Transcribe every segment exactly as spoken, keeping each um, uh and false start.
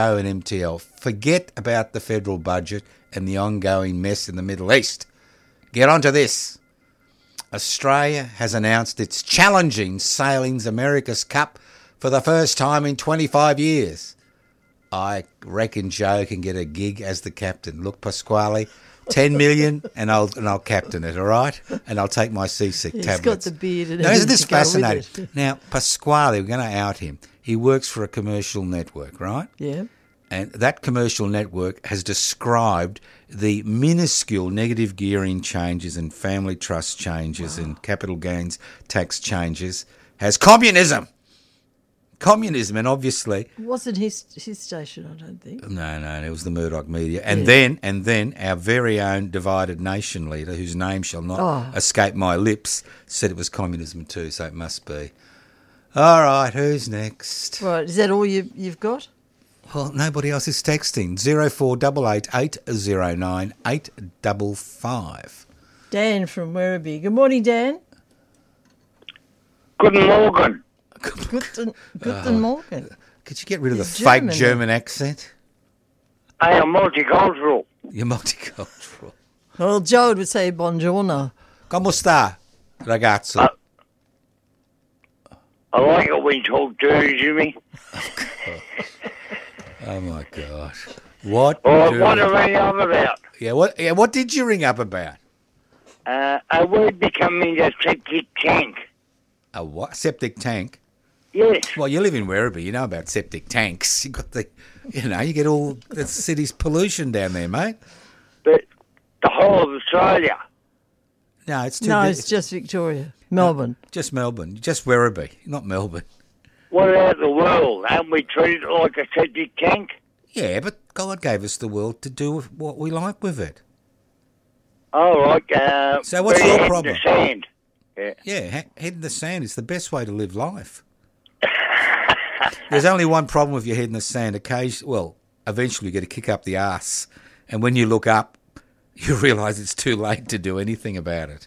O and M T L. Forget about the federal budget and the ongoing mess in the Middle East. Get onto this. Australia has announced it's challenging Sailing's America's Cup for the first time in twenty-five years. I reckon Joe can get a gig as the captain. Look, Pasquale, ten million and I'll and I'll captain it, all right? And I'll take my seasick He's tablets. got the beard and Now, isn't everything this to go with fascinating? it. Now, Pasquale, we're going to out him. He works for a commercial network, right? Yeah. And that commercial network has described the minuscule negative gearing changes and family trust changes wow. and capital gains tax changes as communism. Communism, and obviously... It wasn't his his station, I don't think. No, no, it was the Murdoch media. And yeah. then and then our very own divided nation leader, whose name shall not oh. escape my lips, said it was communism too, so it must be. All right, who's next? Right, is that all you, you've got? Well, nobody else is texting. Zero four double eight eight zero nine eight double five. Dan from Werribee. Good morning, Dan. Guten Morgen. Guten, guten Morgen. Could you get rid of It's the German. fake German accent? I am multicultural. You're multicultural. Well, Joe would say buongiorno. Come sta, ragazzo? Uh, I like it when you talk dirty, Jimmy. Oh my gosh! What? Well, do- what are we up about? Yeah, what? Yeah, what did you ring up about? Uh, are we becoming a septic tank? A what? Septic tank? Yes. Well, you live in Werribee. You know about septic tanks. You got the, you know, you get all the city's pollution down there, mate. But the whole of Australia. No, it's too No, big. it's just Victoria. Melbourne. No, just Melbourne. Just Werribee, not Melbourne. What about the world? Haven't we treated it like a septic tank? Yeah, but God gave us the world to do with what we like with it. All right. Uh, So what's we're your heading problem? to sand. Yeah. Yeah, he- head in the sand is the best way to live life. There's only one problem with your head in the sand. Occasion, well, eventually you get a kick up the arse, and when you look up, you realise it's too late to do anything about it.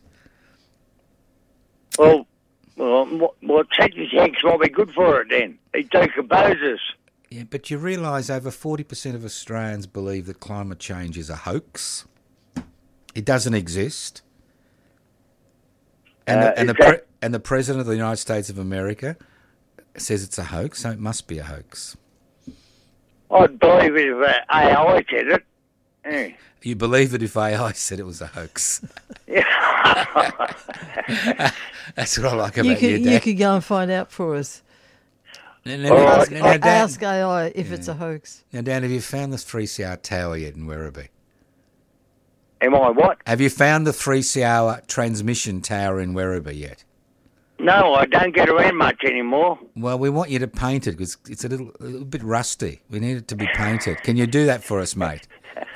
Well, well, what, what septic tanks might be good for it then? It decomposes. Yeah, but you realise over forty percent of Australians believe that climate change is a hoax. It doesn't exist. And Uh, the, and, is the pre- that- and the President of the United States of America says it's a hoax, so it must be a hoax. I'd believe it if uh, A I said it. Yeah. You believe it if A I said it was a hoax. Yeah. That's what I like You about could, you, you Dad. could go and find out for us. Now, now, All now, right. now, now, Dan, Ask A I if it's a hoax. now, Dan, have you found the three C R tower yet in Werribee? Am I what? Have you found the three C R transmission tower in Werribee yet? No, I don't get around much anymore. Well, we want you to paint it because it's a little, a little bit rusty. We need it to be painted. Can you do that for us, mate?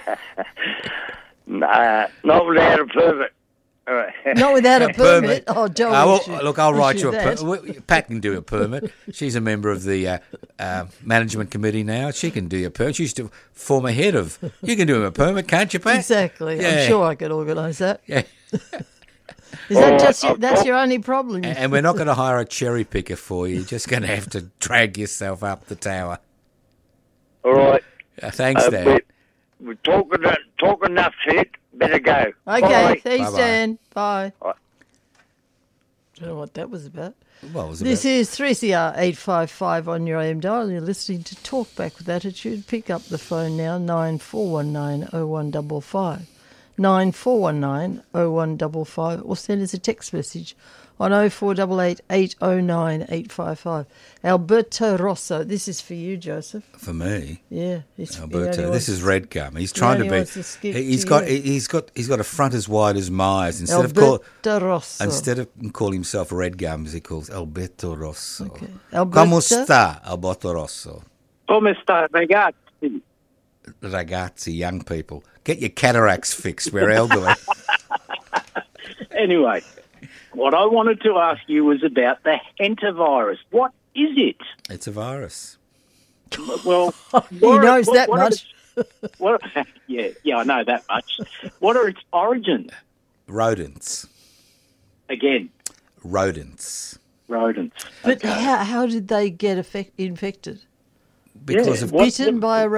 Nah, not without a permit. All right. Not without a Permit. permit. Oh, Joe. Uh, we well, should- look, I'll we write should you a that. permit. Pat can do a permit. She's a member of the uh, uh, management committee now. She can do your permit. She used to form a head of. You can do a permit, can't you, Pat? Exactly. Yeah. I'm sure I could organise that. Yeah. Is that Oh, just your, I've that's got- your only problem? And and we're not going to hire a cherry picker for you. You're just going to have to drag yourself up the tower. All right. Uh, thanks, Uh, Dad. but we're talking, talking enough shit. Better go. Okay, Bye. thanks, Bye-bye. Dan. Bye. Bye. Don't know what that was about. Well, it was This about- is three C R eight five five on your A M dial. You're listening to Talk Back with Attitude. Pick up the phone now, nine four one nine oh one five five. nine four one nine oh one five five, or send us a text message on oh four eight eight eight oh nine eight five five. Alberto Rosso, this is for you, Joseph. for me. Yeah, he's he Alberto, only this wants is to- Red Gum. He's trying to only be. wants to skip he- He's to got. you. he- He's got. He's got a front as wide as Myers. Instead of call, Alberto Rosso. instead of call himself Red Gums, he calls Alberto Rosso. Okay. Como Alberto? sta, Alberto Rosso? Come sta, ragazzi? Ragazzi, young people, get your cataracts fixed. We're elderly. Anyway, what I wanted to ask you was about the hantavirus. What is it? It's a virus. Well, He what are- knows what- that what are much. its- what, yeah, yeah, I know that much. What are its origins? Rodents. Again, Rodents. rodents. But Okay. how, how did they get effect, infected? because Yeah, of what- Bitten by a